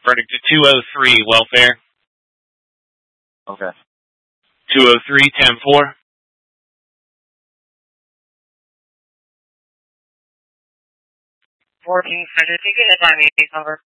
Verdict to 203, welfare. Okay. 203, 10-4. 14 Center, take it at 988 number.